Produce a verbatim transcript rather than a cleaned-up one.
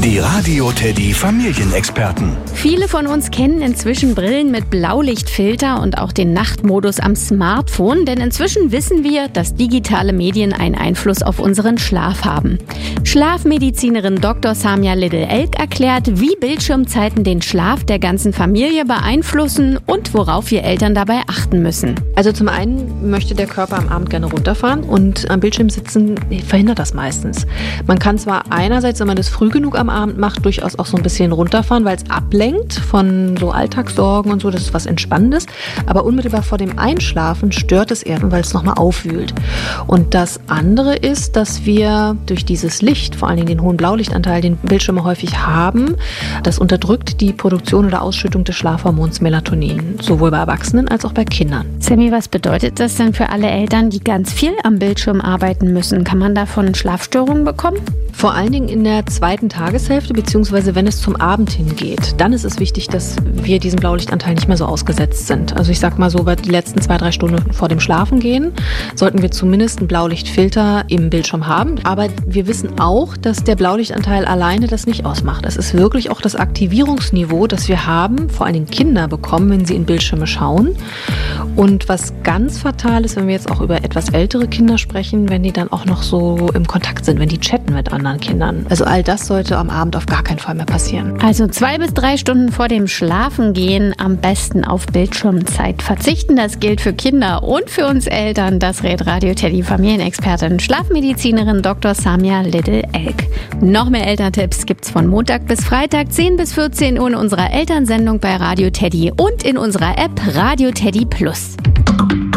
Die Radio Teddy Familienexperten. Viele von uns kennen inzwischen Brillen mit Blaulichtfilter und auch den Nachtmodus am Smartphone, denn inzwischen wissen wir, dass digitale Medien einen Einfluss auf unseren Schlaf haben. Schlafmedizinerin Doktor Samia Liddle-Elk erklärt, wie Bildschirmzeiten den Schlaf der ganzen Familie beeinflussen und worauf wir Eltern dabei achten müssen. Also zum einen möchte der Körper am Abend gerne runterfahren und am Bildschirm sitzen verhindert das meistens. Man kann zwar einerseits, wenn man das früh genug am Abend macht, durchaus auch so ein bisschen runterfahren, weil es ablenkt von so Alltagssorgen und so, das ist was Entspannendes, aber unmittelbar vor dem Einschlafen stört es eher, weil es nochmal aufwühlt. Und das andere ist, dass wir durch dieses Licht, vor allen Dingen den hohen Blaulichtanteil, den Bildschirme häufig haben, das unterdrückt die Produktion oder Ausschüttung des Schlafhormons Melatonin, sowohl bei Erwachsenen als auch bei Kindern. Sammy, was bedeutet das denn für alle Eltern, die ganz viel am Bildschirm arbeiten müssen? Kann man davon Schlafstörungen bekommen? Vor allen Dingen in der zweiten Tageshälfte, beziehungsweise wenn es zum Abend hingeht, dann ist es wichtig, dass wir diesem Blaulichtanteil nicht mehr so ausgesetzt sind. Also ich sag mal so, bei die letzten zwei, drei Stunden vor dem Schlafengehen sollten wir zumindest einen Blaulichtfilter im Bildschirm haben. Aber wir wissen auch, dass der Blaulichtanteil alleine das nicht ausmacht. Es ist wirklich auch das Aktivierungsniveau, das wir haben, vor allen Dingen Kinder bekommen, wenn sie in Bildschirme schauen. Und was ganz fatal ist, wenn wir jetzt auch über etwas ältere Kinder sprechen, wenn die dann auch noch so im Kontakt sind, wenn die chatten mit anderen Kindern. Also all das sollte am Abend auf gar keinen Fall mehr passieren. Also zwei bis drei Stunden vor dem Schlafengehen am besten auf Bildschirmzeit verzichten. Das gilt für Kinder und für uns Eltern. Das rät Radio Teddy Familienexpertin, Schlafmedizinerin Doktor Samia Liddle-Elk. Noch mehr Elterntipps gibt's von Montag bis Freitag, zehn bis vierzehn Uhr in unserer Elternsendung bei Radio Teddy und in unserer App Radio Teddy Plus.